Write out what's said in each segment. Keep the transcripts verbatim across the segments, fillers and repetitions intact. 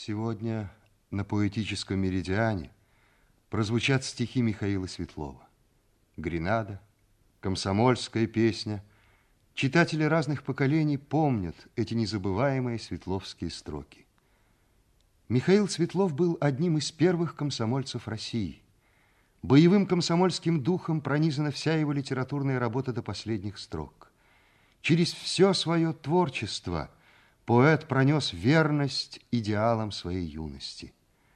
Сегодня на поэтическом меридиане прозвучат стихи Михаила Светлова. Гренада, комсомольская песня. Читатели разных поколений помнят эти незабываемые светловские строки. Михаил Светлов был одним из первых комсомольцев России. Боевым комсомольским духом пронизана вся его литературная работа до последних строк. Через все свое творчество поэт пронес верность идеалам своей юности.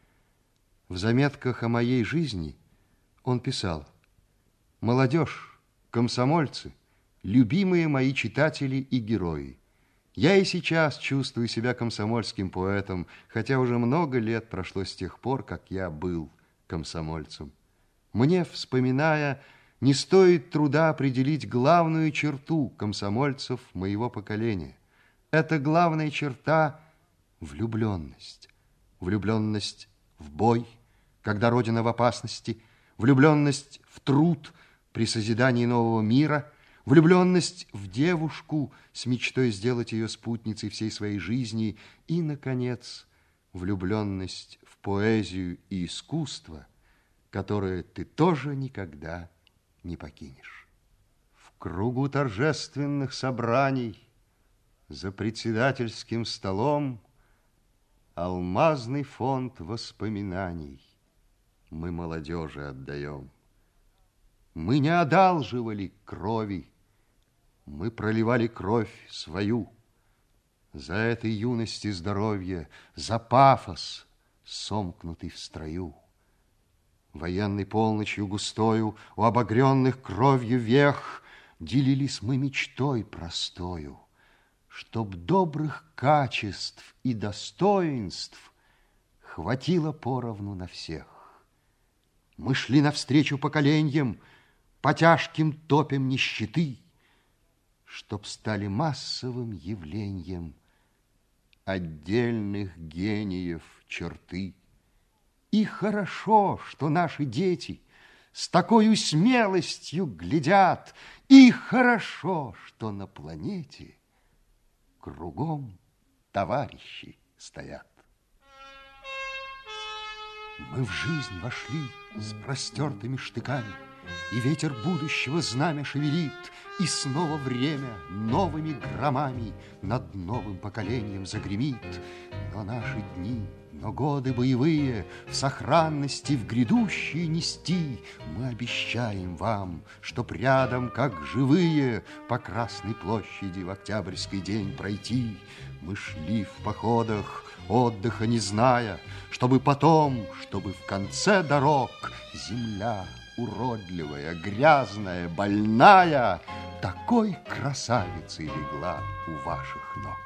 В заметках о моей жизни он писал: «Молодежь, комсомольцы, любимые мои читатели и герои, я и сейчас чувствую себя комсомольским поэтом, хотя уже много лет прошло с тех пор, как я был комсомольцем. Мне, вспоминая, не стоит труда определить главную черту комсомольцев моего поколения. Это главная черта – влюбленность. Влюбленность в бой, когда Родина в опасности, влюбленность в труд при созидании нового мира, влюбленность в девушку с мечтой сделать ее спутницей всей своей жизни и, наконец, влюбленность в поэзию и искусство, которое ты тоже никогда не покинешь. В кругу торжественных собраний за председательским столом алмазный фонд воспоминаний мы молодежи отдаем. Мы не одалживали крови, мы проливали кровь свою. За этой юности здоровье, за пафос, сомкнутый в строю. Военной полночью густою у обогренных кровью вех делились мы мечтой простою, чтоб добрых качеств и достоинств хватило поровну на всех. Мы шли навстречу поколеньям, по тяжким топям нищеты, чтоб стали массовым явлением отдельных гениев черты. И хорошо, что наши дети с такой смелостью глядят, и хорошо, что на планете кругом товарищи стоят. Мы в жизнь вошли с простертыми штыками, и ветер будущего знамя шевелит, и снова время новыми громами над новым поколением загремит. Но наши дни, но годы боевые в сохранности в грядущие нести мы обещаем вам, чтоб рядом, как живые, по Красной площади в октябрьский день пройти. Мы шли в походах, отдыха не зная, чтобы потом, чтобы в конце дорог земля уродливая, грязная, больная такой красавицей легла у ваших ног.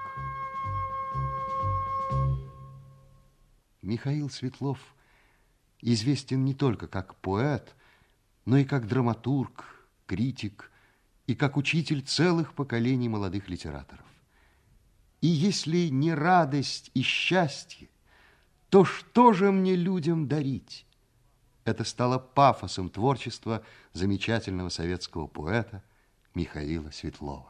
Михаил Светлов известен не только как поэт, но и как драматург, критик и как учитель целых поколений молодых литераторов. И если не радость и счастье, то что же мне людям дарить? Это стало пафосом творчества замечательного советского поэта Михаила Светлова.